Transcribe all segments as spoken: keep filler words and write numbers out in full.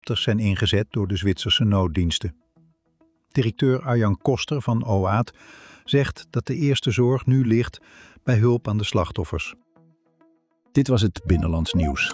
zijn ingezet door de Zwitserse nooddiensten. Directeur Arjan Koster van O A D zegt dat de eerste zorg nu ligt bij hulp aan de slachtoffers. Dit was het Binnenlands Nieuws.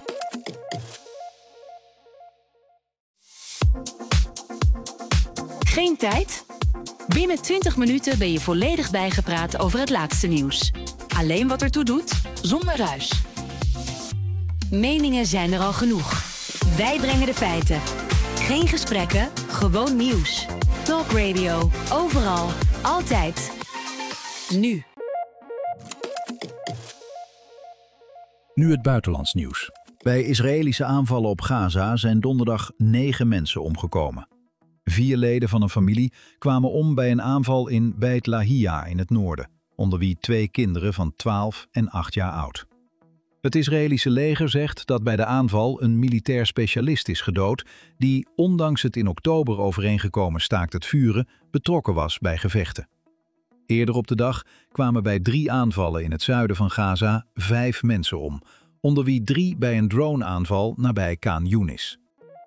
Geen tijd? Binnen twintig minuten ben je volledig bijgepraat over het laatste nieuws. Alleen wat ertoe doet, zonder ruis. Meningen zijn er al genoeg. Wij brengen de feiten. Geen gesprekken, gewoon nieuws. Talk Radio, overal, altijd. Nu. Nu het buitenlands nieuws. Bij Israëlische aanvallen op Gaza zijn donderdag negen mensen omgekomen. Vier leden van een familie kwamen om bij een aanval in Beit Lahia in het noorden, onder wie twee kinderen van twaalf en acht jaar oud. Het Israëlische leger zegt dat bij de aanval een militair specialist is gedood die, ondanks het in oktober overeengekomen staakt het vuren, betrokken was bij gevechten. Eerder op de dag kwamen bij drie aanvallen in het zuiden van Gaza vijf mensen om, onder wie drie bij een droneaanval nabij Khan Yunis.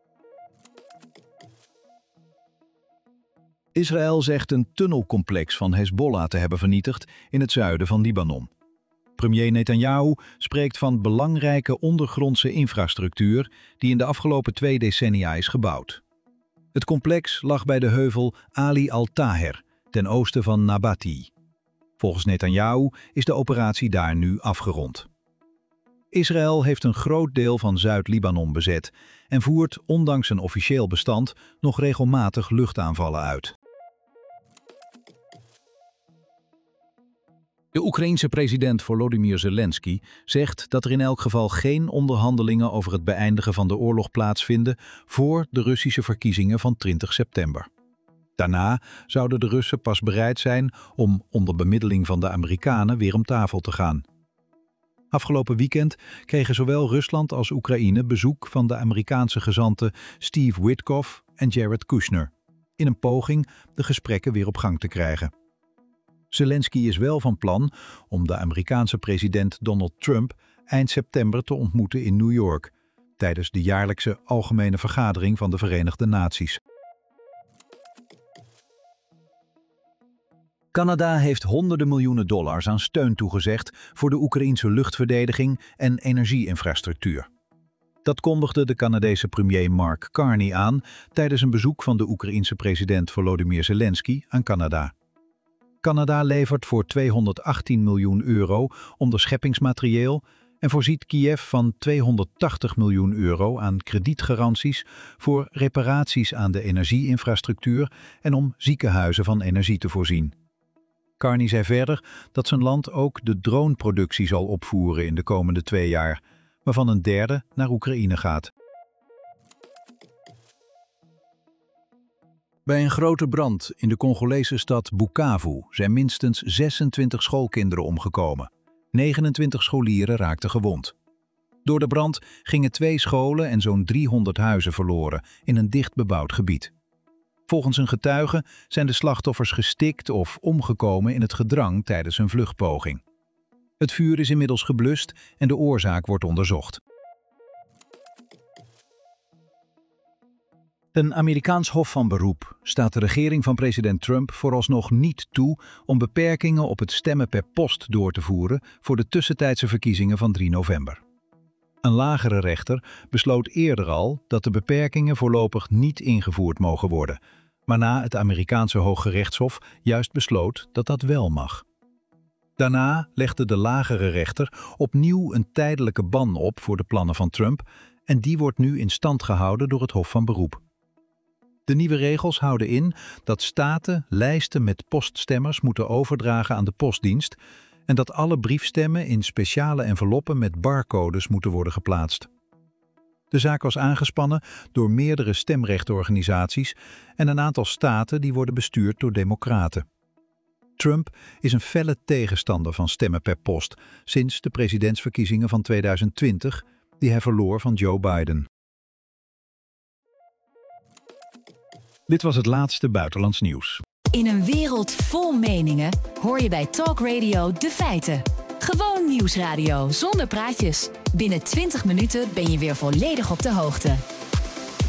Israël zegt een tunnelcomplex van Hezbollah te hebben vernietigd in het zuiden van Libanon. Premier Netanyahu spreekt van belangrijke ondergrondse infrastructuur die in de afgelopen twee decennia is gebouwd. Het complex lag bij de heuvel Ali al-Taher, ten oosten van Nabati. Volgens Netanyahu is de operatie daar nu afgerond. Israël heeft een groot deel van Zuid-Libanon bezet en voert, ondanks een officieel bestand, nog regelmatig luchtaanvallen uit. De Oekraïense president Volodymyr Zelensky zegt dat er in elk geval geen onderhandelingen over het beëindigen van de oorlog plaatsvinden voor de Russische verkiezingen van twintig september. Daarna zouden de Russen pas bereid zijn om onder bemiddeling van de Amerikanen weer om tafel te gaan. Afgelopen weekend kregen zowel Rusland als Oekraïne bezoek van de Amerikaanse gezanten Steve Witkoff en Jared Kushner, in een poging de gesprekken weer op gang te krijgen. Zelensky is wel van plan om de Amerikaanse president Donald Trump eind september te ontmoeten in New York, tijdens de jaarlijkse algemene vergadering van de Verenigde Naties. Canada heeft honderden miljoenen dollars aan steun toegezegd voor de Oekraïense luchtverdediging en energieinfrastructuur. Dat kondigde de Canadese premier Mark Carney aan tijdens een bezoek van de Oekraïense president Volodymyr Zelensky aan Canada. Canada levert voor tweehonderdachttien miljoen euro onderscheppingsmaterieel en voorziet Kiev van tweehonderdtachtig miljoen euro aan kredietgaranties voor reparaties aan de energieinfrastructuur en om ziekenhuizen van energie te voorzien. Carney zei verder dat zijn land ook de droneproductie zal opvoeren in de komende twee jaar, waarvan een derde naar Oekraïne gaat. Bij een grote brand in de Congolese stad Bukavu zijn minstens zesentwintig schoolkinderen omgekomen. negenentwintig scholieren raakten gewond. Door de brand gingen twee scholen en zo'n driehonderd huizen verloren in een dicht bebouwd gebied. Volgens een getuige zijn de slachtoffers gestikt of omgekomen in het gedrang tijdens een vluchtpoging. Het vuur is inmiddels geblust en de oorzaak wordt onderzocht. Een Amerikaans hof van beroep staat de regering van president Trump vooralsnog niet toe om beperkingen op het stemmen per post door te voeren voor de tussentijdse verkiezingen van drie november. Een lagere rechter besloot eerder al dat de beperkingen voorlopig niet ingevoerd mogen worden, waarna het Amerikaanse Hooggerechtshof juist besloot dat dat wel mag. Daarna legde de lagere rechter opnieuw een tijdelijke ban op voor de plannen van Trump en die wordt nu in stand gehouden door het Hof van Beroep. De nieuwe regels houden in dat staten lijsten met poststemmers moeten overdragen aan de postdienst en dat alle briefstemmen in speciale enveloppen met barcodes moeten worden geplaatst. De zaak was aangespannen door meerdere stemrechtenorganisaties en een aantal staten die worden bestuurd door democraten. Trump is een felle tegenstander van stemmen per post sinds de presidentsverkiezingen van tweeduizend twintig, die hij verloor van Joe Biden. Dit was het laatste buitenlands nieuws. In een wereld vol meningen hoor je bij Talk Radio de feiten. Gewoon nieuwsradio zonder praatjes. Binnen twintig minuten ben je weer volledig op de hoogte.